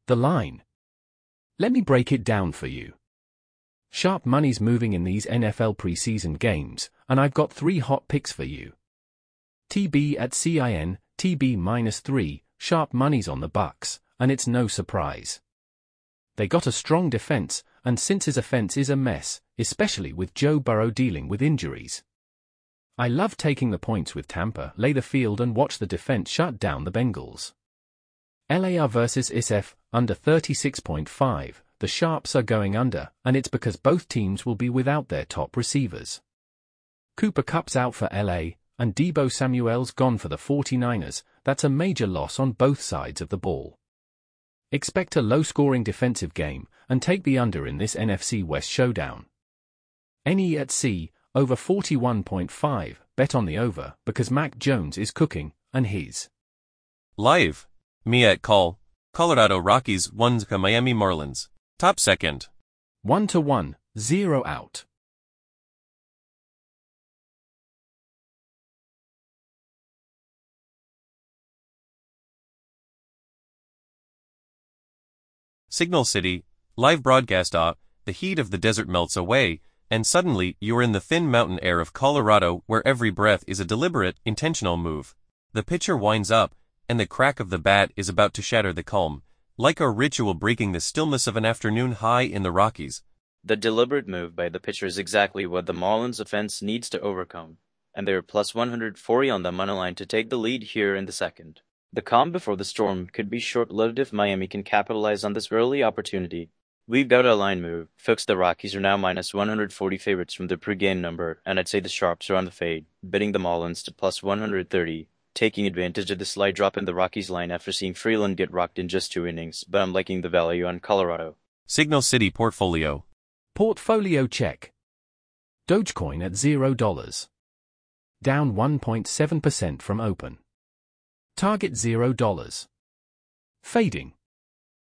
The line. Let me break it down for you. Sharp money's moving in these NFL preseason games, and I've got 3 hot picks for you. TB at CIN, TB -3, sharp money's on the Bucs, and it's no surprise. They got a strong defense, and Cincy's offense is a mess, especially with Joe Burrow dealing with injuries. I love taking the points with Tampa. Lay the field and watch the defense shut down the Bengals. LAR versus ISF, under 36.5, the Sharps are going under, and it's because both teams will be without their top receivers. Cooper Kupp's out for LA, and Deebo Samuel's gone for the 49ers. That's a major loss on both sides of the ball. Expect a low-scoring defensive game, and take the under in this NFC West showdown. NE at C, over 41.5, bet on the over, because Mac Jones is cooking, and his. Live. Me at call. Colorado Rockies 1-0 Miami Marlins. Top second. 1-1, 0 out. Signal City, live broadcast. The heat of the desert melts away, and suddenly you are in the thin mountain air of Colorado, where every breath is a deliberate, intentional move. The pitcher winds up, and the crack of the bat is about to shatter the calm, like a ritual breaking the stillness of an afternoon high in the Rockies. The deliberate move by the pitcher is exactly what the Marlins offense needs to overcome, and they're plus 140 on the money line to take the lead here in the second. The calm before the storm could be short-lived if Miami can capitalize on this early opportunity. We've got a line move. Folks, the Rockies are now minus 140 favorites from the pregame number, and I'd say the Sharps are on the fade, bidding the Marlins to plus 130, taking advantage of the slight drop in the Rockies line after seeing Freeland get rocked in just 2 innings, but I'm liking the value on Colorado. Signal City portfolio. Portfolio check. Dogecoin at $0. Down 1.7% from open. Target $0. Fading.